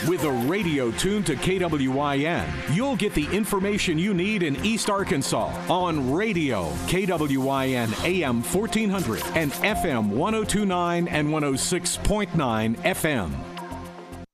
With a radio tuned to KWIN, you'll get the information you need in East Arkansas on radio, KWIN AM 1400 and FM 1029 and 106.9 FM.